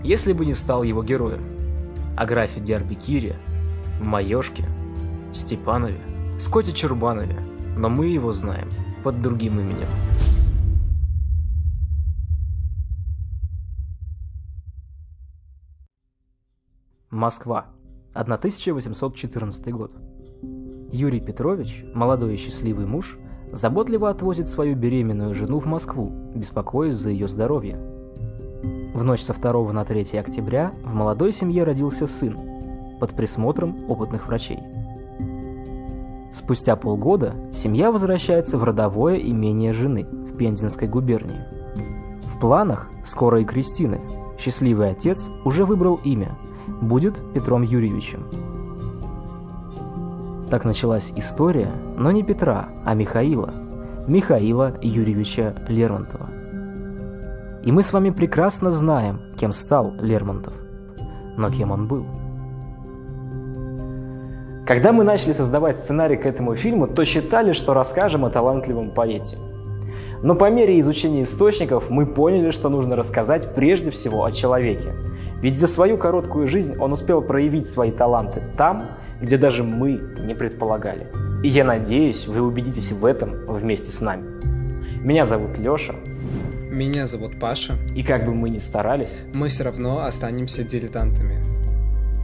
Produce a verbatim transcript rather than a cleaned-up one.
если бы не стал его героем. О графе Диарбекире, Маёшке, Степанове, Скотте Чурбанове, но мы его знаем под другим именем. Москва, тысяча восемьсот четырнадцатый год. Юрий Петрович, молодой и счастливый муж, заботливо отвозит свою беременную жену в Москву, беспокоясь за ее здоровье. В ночь со второго на третье октября в молодой семье родился сын, под присмотром опытных врачей. Спустя полгода семья возвращается в родовое имение жены в Пензенской губернии. В планах скорой Кристины счастливый отец уже выбрал имя – будет Петром Юрьевичем. Так началась история, но не Петра, а Михаила, Михаила Юрьевича Лермонтова. И мы с вами прекрасно знаем, кем стал Лермонтов, но кем он был. Когда мы начали создавать сценарий к этому фильму, то считали, что расскажем о талантливом поэте. Но по мере изучения источников мы поняли, что нужно рассказать прежде всего о человеке. Ведь за свою короткую жизнь он успел проявить свои таланты там, где даже мы не предполагали. И я надеюсь, вы убедитесь в этом вместе с нами. Меня зовут Леша. Меня зовут Паша. И как бы мы ни старались, мы все равно останемся дилетантами.